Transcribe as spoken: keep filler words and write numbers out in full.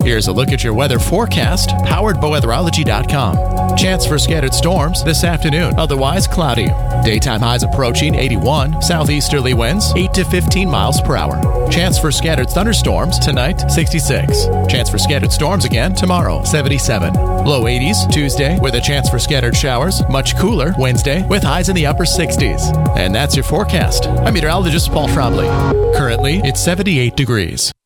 Here's a look at your weather forecast, powered by weatherology dot com. Chance for scattered storms this afternoon, otherwise cloudy. Daytime highs approaching eighty-one, southeasterly winds eight to fifteen miles per hour. Chance for scattered thunderstorms tonight, sixty-six. Chance for scattered storms again tomorrow, seventy-seven. Low eighties Tuesday with a chance for scattered showers. Much cooler Wednesday with highs in the upper sixties. And that's your forecast. I'm meteorologist Paul Trombley. Currently, it's seventy-eight degrees.